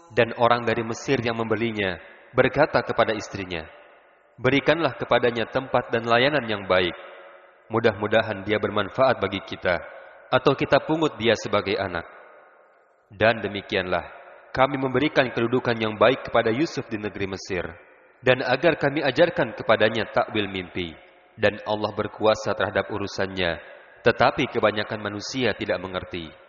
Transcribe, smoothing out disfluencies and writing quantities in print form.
Dan orang dari Mesir yang membelinya berkata kepada istrinya, "Berikanlah kepadanya tempat dan layanan yang baik. Mudah-mudahan dia bermanfaat bagi kita, atau kita pungut dia sebagai anak." Dan demikianlah kami memberikan kedudukan yang baik kepada Yusuf di negeri Mesir, dan agar kami ajarkan kepadanya takwil mimpi. Dan Allah berkuasa terhadap urusannya, tetapi kebanyakan manusia tidak mengerti.